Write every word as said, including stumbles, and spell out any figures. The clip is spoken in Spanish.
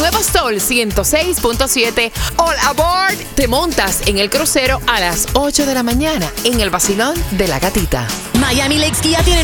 Nuevo Sol ciento seis punto siete. All aboard. Te montas en el crucero a las ocho de la mañana en el vacilón de La Gatita. Miami Lakes Kia tiene